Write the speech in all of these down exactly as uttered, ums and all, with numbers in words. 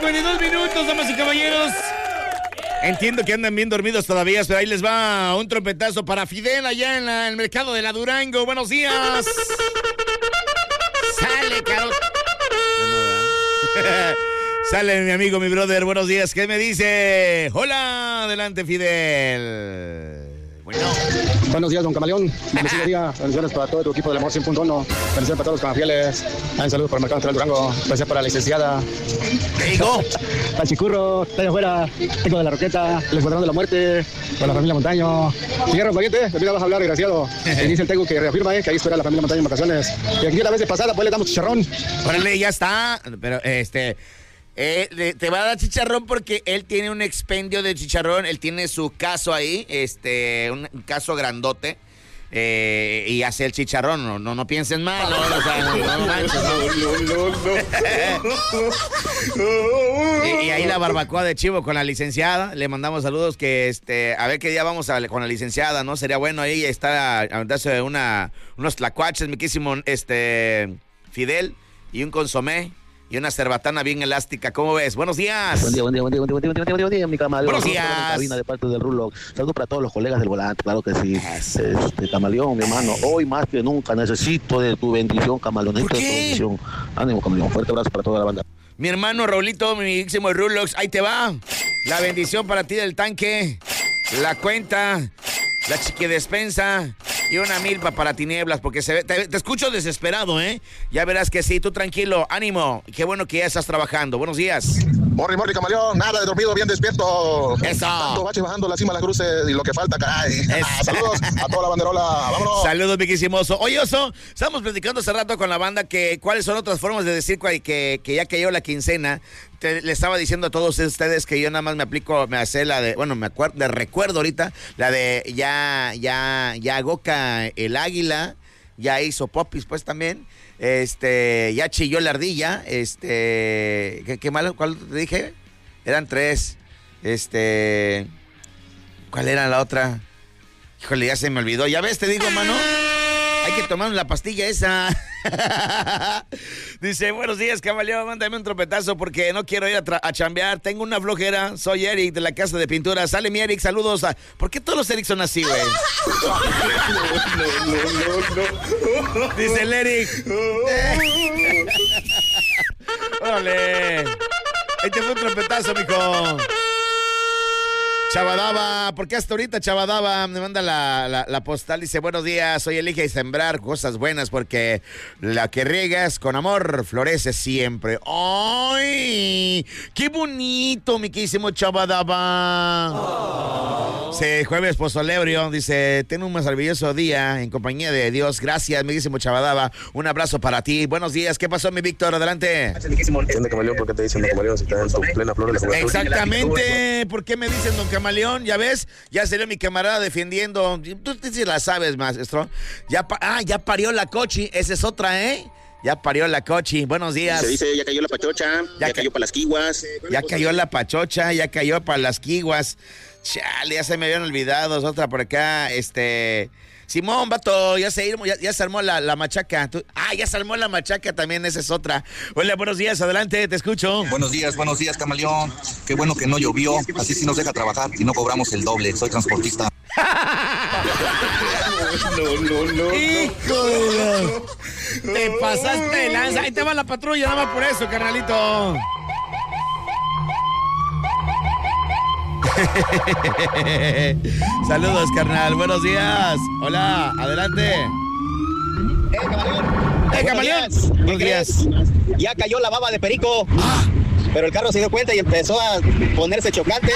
cincuenta y dos minutos, damas y caballeros. Entiendo que andan bien dormidos todavía, pero ahí les va un trompetazo para Fidel allá en, la, en el mercado de la Durango. Buenos días. Sale, caro. Sale mi amigo, mi brother. Buenos días. ¿Qué me dice? Hola, adelante, Fidel. Bueno. Buenos días, don Camaleón. Bendecido día. Bendiciones para todo tu equipo del Amor cien punto uno. Bendiciones para todos los canafieles. Un saludo para el Mercado Central Durango. Gracias para la licenciada. ¿Qué digo? Para Chicurro, está allá afuera. Tengo de la Roqueta, el Escuadrón de la Muerte, para la familia Montaño. Figueroa Pariente, de vida vas a hablar, desgraciado. Y dice el Tengo que reafirma eh, que ahí espera la familia Montaño en vacaciones. Y aquí la vez de pasada, pues le damos chicharrón. Órale, ya está. Pero este. Eh, le, te va a dar chicharrón porque él tiene un expendio de chicharrón, él tiene su caso ahí, este, un, un caso grandote, eh, y hace el chicharrón, no, no, no piensen mal, no, o sea, no, no manches, no. y, y ahí la barbacoa de chivo con la licenciada, le mandamos saludos que, este, a ver qué día vamos a, con la licenciada, ¿no? Sería bueno ahí estar a aventarse una, unos tlacuaches, miquísimo, este, Fidel, y un consomé. Y una cerbatana bien elástica. ¿Cómo ves? Buenos días. Buen día, buen día, buen día, buen día, buen día, buen día, buen día, mi camaleón. Buenos días. Cabina de parte del Rulo. Saludos para todos los colegas del volante, claro que sí. Este, camaleón, mi hermano, hoy más que nunca necesito de tu bendición, camaleón. Necesito de tu bendición. Ánimo, camaleón. Fuerte abrazo para toda la banda. Mi hermano Raulito, mi mismísimo Rulox, ahí te va. La bendición para ti del tanque. La cuenta. La chiquidespensa. Y una milpa para tinieblas, porque se ve, te, te escucho desesperado, ¿eh? Ya verás que sí, tú tranquilo, ánimo. Qué bueno que ya estás trabajando. Buenos días. Morri, morri, camaleón, nada de dormido, bien despierto. Eso. Tanto bache bajando la cima de las cruces y lo que falta, caray. Saludos a toda la banderola, vámonos. Saludos, miquísimo Oso. Oye, Oso, estábamos platicando hace rato con la banda que cuáles son otras formas de decir que, que ya cayó la quincena. Te, le estaba diciendo a todos ustedes que yo nada más me aplico, me hace la de, bueno, me acuerdo, de recuerdo ahorita, la de ya, ya, ya Goca el águila, ya hizo popis pues también, este, ya chilló la ardilla, este, ¿qué, qué malo? ¿Cuál te dije? Eran tres, este, ¿cuál era la otra? Híjole, ya se me olvidó, ya ves, te digo, mano. Hay que tomar la pastilla esa. Dice, buenos días, camaleón, mándame un trompetazo porque no quiero ir a, tra- a chambear. Tengo una flojera. Soy Eric de la casa de pintura. Sale mi Eric, saludos. A... ¿Por qué todos los Eric son así, güey? No, no, no, no, no. Dice el Eric. Órale. Ahí te fue un trompetazo, mijo. Chavadaba, ¿por qué hasta ahorita Chavadaba me manda la, la, la postal? Dice, buenos días, hoy elige y sembrar cosas buenas porque la que riegas con amor florece siempre. ¡Ay! ¡Qué bonito, mi querísimo Chavadaba! Oh. Sí, jueves pozolebrio, dice, ten un maravilloso día en compañía de Dios. Gracias, mi querísimo Chavadaba. Un abrazo para ti. Buenos días, ¿qué pasó, mi Víctor? Adelante. ¿Dónde, camaleón? ¿Por qué te dicen don camaleón si estás en tu plena flor de la juventud? Exactamente, ¿por qué me dicen don Camaleón? Ya ves, ya salió mi camarada defendiendo. Tú sí la sabes, maestro. Ya pa- ah, ya parió la cochi. Esa es otra, ¿eh? Ya parió la cochi. Buenos días. Se dice, ya cayó la pachocha, ya, ya cayó para las quiguas. Ya cayó la pachocha, ya cayó para las quiguas. Chale, ya se me habían olvidado. Otra por acá, este... Simón, vato, ya se, ya, ya se armó la, la machaca. Tú, ah, ya se armó la machaca también, esa es otra. Hola, buenos días, adelante, te escucho. Buenos días, buenos días, camaleón. Qué bueno que no llovió, así sí nos deja trabajar y no cobramos el doble. Soy transportista. No, no, no, ¡hijo! Te pasaste de lanza. Ahí te va la patrulla, nada más por eso, carnalito. Saludos, carnal. Buenos días. Hola, adelante. ¡Eh, camaleón! ¡Eh, camaleón! Buenos días. Ya cayó la baba de perico. ¡Ah! Pero el carro se dio cuenta y empezó a ponerse chocante.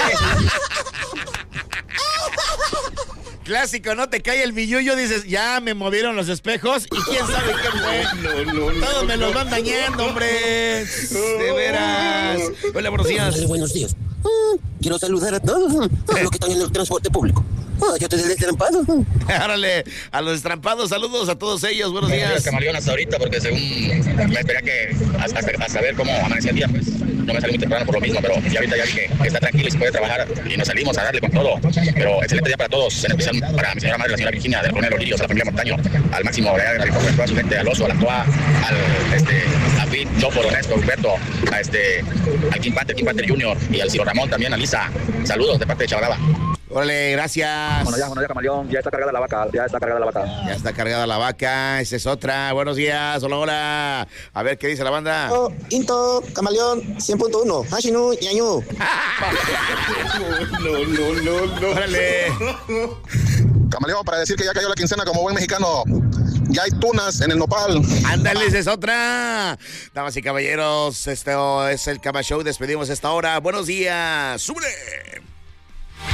Clásico, ¿no? Te cae el billullo, dices, ya me movieron los espejos y quién sabe qué fue. No, no, no, todos me los van dañando, hombre. De veras. Hola, buenos días. Buenos días. Quiero saludar a todos, a los que están en el transporte público. Oh, yo estoy destrampado. Árale, a los destrampados, saludos a todos ellos, buenos días. Días, Camaleón, hasta ahorita, porque según me esperé que hasta, hasta, hasta ver cómo amanecía el día, pues no me salí muy temprano por lo mismo, pero ya ahorita ya vi que está tranquilo y se puede trabajar y nos salimos a darle con todo. Pero excelente día para todos, en especial para mi señora madre, la señora Virginia, del coronel Lirios, a la familia Montaño, al máximo, al a toda su gente, al oso, al Actua, al este, a Fit, Chopo, Honesto, Humberto, a este, al King Panther, King Panther Junior y al Ciro Ramón también, a Lisa. Saludos de parte de Chavalaba. Órale, gracias. Bueno, ya, bueno, ya, Camaleón, ya está cargada la vaca, ya está cargada la vaca. Ya está cargada la vaca, esa es otra. Buenos días, hola, hola. A ver, ¿qué dice la banda? Oh, Into, Camaleón, cien punto uno. Hashinu, Yañu. No, no, no, no. Órale. Camaleón, para decir que ya cayó la quincena como buen mexicano. Ya hay tunas en el nopal. Ándale, esa es otra. Damas y caballeros, este es el Cama Show. Despedimos esta hora. Buenos días. ¡Sube!